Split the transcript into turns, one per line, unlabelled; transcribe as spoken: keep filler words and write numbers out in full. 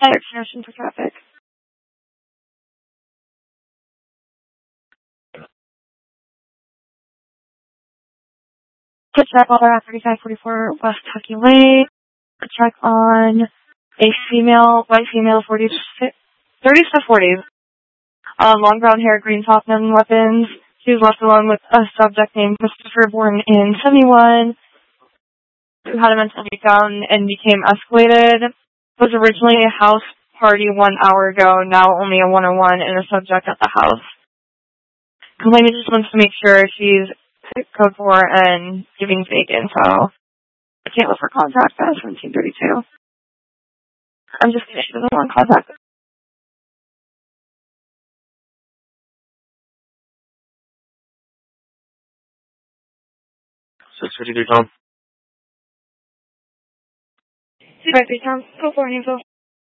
Direction for traffic. To check on thirty-five forty-four West Tucky Lane. To check on a female, white female, forties, thirties to forties. Uh, long brown hair, green top, and weapons. She was left alone with a subject named Christopher, born in seventy-one, who had a mental breakdown and became escalated. It was originally a house party one hour ago, now only a one-on-one and a subject at the house. Complainant just wants to make sure she's code four and giving fake info. I can't look for contact at seventeen thirty-two. I'm just kidding, she doesn't want contact.
six fifty-three Tom.
six fifty-three Tom, code four info.